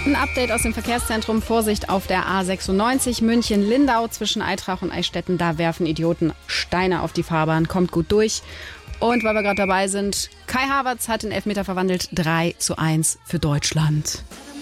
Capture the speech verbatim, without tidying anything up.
Ein Update aus dem Verkehrszentrum. Vorsicht auf der A sechsundneunzig München-Lindau zwischen Eitrach und Eichstätten. Da werfen Idioten Steine auf die Fahrbahn. Kommt gut durch. Und weil wir gerade dabei sind, Kai Havertz hat den Elfmeter verwandelt. drei zu eins für Deutschland.